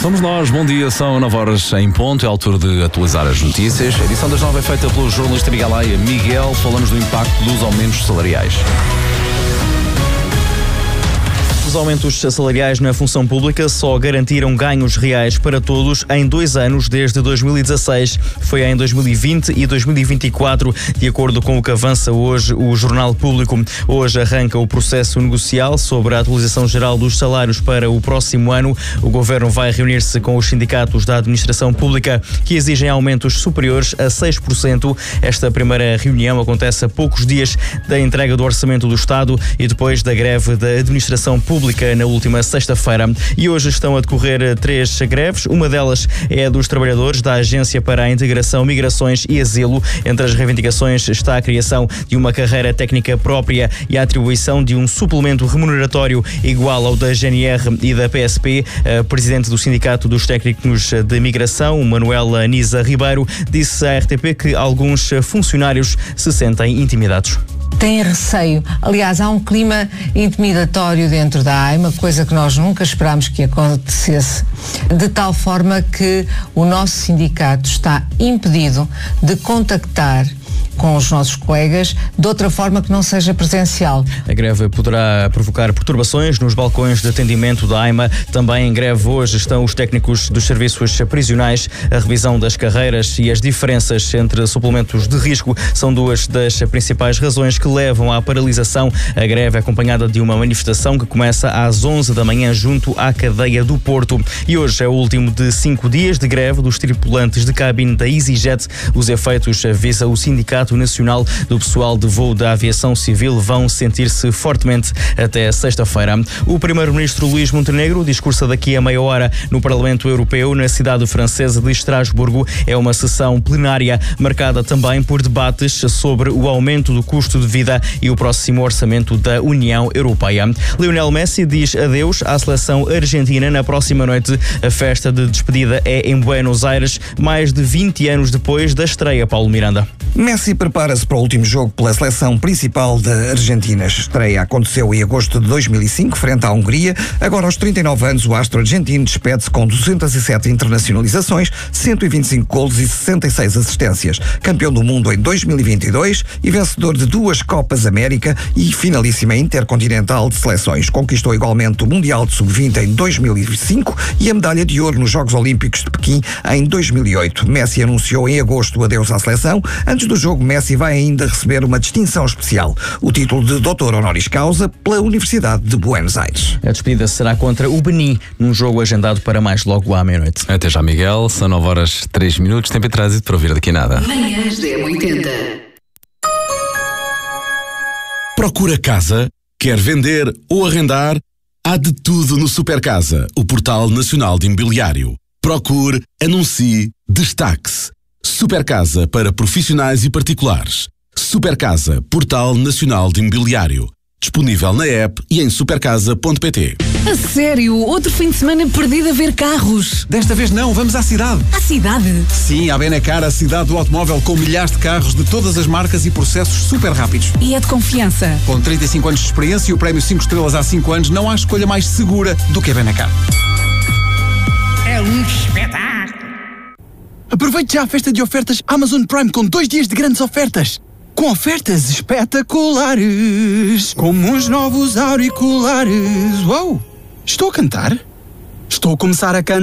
Somos nós, bom dia, são 9 horas em ponto, é a altura de atualizar as notícias. A edição das 9 é feita pelo jornalista Miguel Aia. Miguel, falamos do impacto dos aumentos salariais. Os aumentos salariais na função pública só garantiram ganhos reais para todos em 2 anos desde 2016. Foi em 2020 e 2024, de acordo com o que avança hoje o Jornal Público. Hoje arranca o processo negocial sobre a atualização geral dos salários para o próximo ano. O Governo vai reunir-se com os sindicatos da administração pública que exigem aumentos superiores a 6%. Esta primeira reunião acontece a poucos dias da entrega do Orçamento do Estado e depois da greve da administração pública na última sexta-feira. E hoje estão a decorrer 3 greves. Uma delas é a dos trabalhadores da Agência para a Integração, Migrações e Asilo. Entre as reivindicações está a criação de uma carreira técnica própria e a atribuição de um suplemento remuneratório igual ao da GNR e da PSP. A presidente do Sindicato dos Técnicos de Migração, Manuela Nisa Ribeiro, disse à RTP que alguns funcionários se sentem intimidados. Têm receio. Aliás, há um clima intimidatório dentro da AIMA, coisa que nós nunca esperámos que acontecesse, de tal forma que o nosso sindicato está impedido de contactar com os nossos colegas de outra forma que não seja presencial. A greve poderá provocar perturbações nos balcões de atendimento da AIMA. Também em greve hoje estão os técnicos dos serviços prisionais. A revisão das carreiras e as diferenças entre suplementos de risco são duas das principais razões que levam à paralisação. A greve é acompanhada de uma manifestação que começa às 11 da manhã junto à cadeia do Porto. E hoje é o último de 5 dias de greve dos tripulantes de cabine da EasyJet. Os efeitos avisa o Sindicato Nacional do Pessoal de Voo da Aviação Civil vão sentir-se fortemente até sexta-feira. O primeiro-ministro Luís Montenegro discursa daqui a meia hora no Parlamento Europeu, na cidade francesa de Estrasburgo. É uma sessão plenária marcada também por debates sobre o aumento do custo de vida e o próximo orçamento da União Europeia. Lionel Messi diz adeus à seleção argentina na próxima noite. A festa de despedida é em Buenos Aires, mais de 20 anos depois da estreia. Paulo Miranda. Messi prepara-se para o último jogo pela seleção principal da Argentina. A estreia aconteceu em agosto de 2005, frente à Hungria. Agora, aos 39 anos, o astro argentino despede-se com 207 internacionalizações, 125 golos e 66 assistências. Campeão do mundo em 2022 e vencedor de 2 Copas América e finalíssima intercontinental de seleções. Conquistou igualmente o Mundial de Sub-20 em 2005 e a medalha de ouro nos Jogos Olímpicos de Pequim em 2008. Messi anunciou em agosto o adeus à seleção. Antes do jogo, Messi vai ainda receber uma distinção especial, o título de Doutor Honoris Causa pela Universidade de Buenos Aires. A despedida será contra o Benin, num jogo agendado para mais logo à meia-noite. Até já, Miguel. São 9 horas 3 minutos. Tempo em trânsito para ouvir daqui a nada. Manhãs da 80. Procura casa? Quer vender ou arrendar? Há de tudo no Supercasa, o portal nacional de imobiliário. Procure, anuncie, destaque-se. Supercasa para profissionais e particulares. Supercasa, portal nacional de imobiliário. Disponível na app e em supercasa.pt. A sério? Outro fim de semana perdido a ver carros? Desta vez não, vamos à cidade. À cidade? Sim, à Benacar, a cidade do automóvel, com milhares de carros de todas as marcas e processos super rápidos. E é de confiança? Com 35 anos de experiência e o prémio 5 estrelas há 5 anos, não há escolha mais segura do que a Benacar. É um espetáculo! Aproveite já a festa de ofertas Amazon Prime com 2 dias de grandes ofertas. Com ofertas espetaculares, como os novos auriculares. Uau! Estou a cantar? Estou a começar a cantar.